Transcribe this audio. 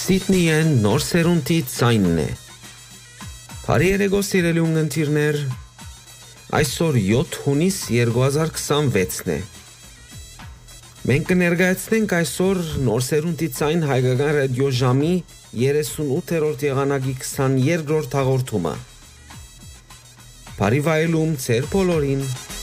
Սիդնիեն նոր սերունդի ձայնն է։ Բարի երեկո սիրելի ունգընտիրներ, այսօր 7 հունիս 2026-ն է։ Մենք կներկայացնենք այսօր նոր սերունդի ձայն հայկական ռադիո ժամի 38-րդ եղանակի 22-րդ հաղորդումը։ Բարի վայելում ձեր բոլորին։